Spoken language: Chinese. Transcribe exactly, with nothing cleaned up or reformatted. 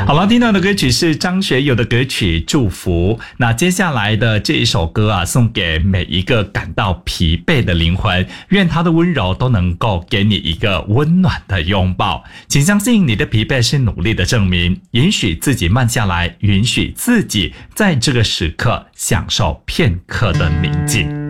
好了，听到的歌曲是张学友的歌曲《祝福》。那接下来的这一首歌啊，送给每一个感到疲惫的灵魂，愿他的温柔都能够给你一个温暖的拥抱。请相信你的疲惫是努力的证明，允许自己慢下来，允许自己在这个时刻享受片刻的宁静。